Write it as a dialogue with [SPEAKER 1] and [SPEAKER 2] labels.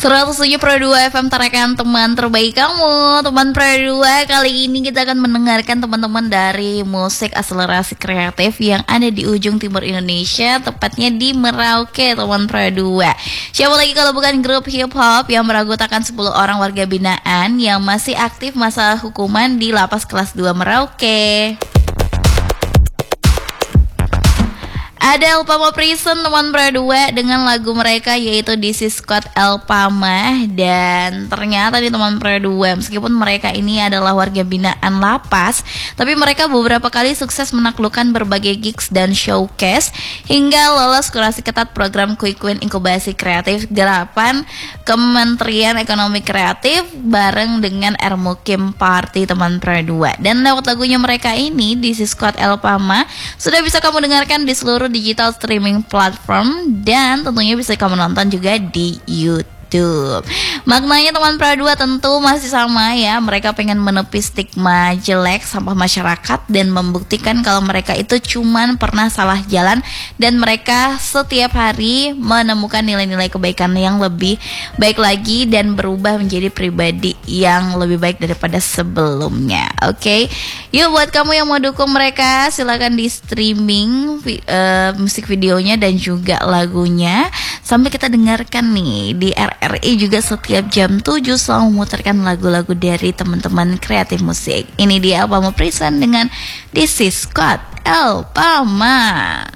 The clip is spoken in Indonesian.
[SPEAKER 1] 107,2 FM tarakan teman terbaik kamu. Teman Pro 2, kali ini kita akan mendengarkan teman-teman dari musik akselerasi kreatif yang ada di ujung timur Indonesia, tepatnya di Merauke, teman Pro 2. Siapa lagi kalau bukan grup hip hop yang beranggotakan 10 orang warga binaan yang masih aktif masa hukuman di Lapas Kelas 2 Merauke. Ada Elpama Prison, teman Pro 2, dengan lagu mereka yaitu This Is Squad Elpama. Dan ternyata nih teman Pro 2, meskipun mereka ini adalah warga binaan lapas, tapi mereka beberapa kali sukses menaklukkan berbagai gigs dan showcase hingga lolos kurasi ketat program Quick Win Inkubasi Kreatif Gerapan Kementerian Ekonomi Kreatif bareng dengan Ermukim Party, teman Pro 2. Dan lewat lagunya mereka ini, This Is Squad Elpama, sudah bisa kamu dengarkan di seluruh digital streaming platform dan tentunya bisa kamu nonton juga di YouTube. Maknanya teman Pro 2 tentu masih sama ya. Mereka pengen menepis stigma jelek sampah masyarakat dan membuktikan kalau mereka itu cuman pernah salah jalan dan mereka setiap hari menemukan nilai-nilai kebaikan yang lebih baik lagi dan berubah menjadi pribadi yang lebih baik daripada sebelumnya. Oke. Yuk, buat kamu yang mau dukung mereka, silakan di streaming musik videonya dan juga lagunya sambil kita dengarkan nih di RRI juga setiap jam 7 selalu memutarkan lagu-lagu dari teman-teman kreatif musik. Ini dia Elpama Prison dengan This Is Squad Elpama.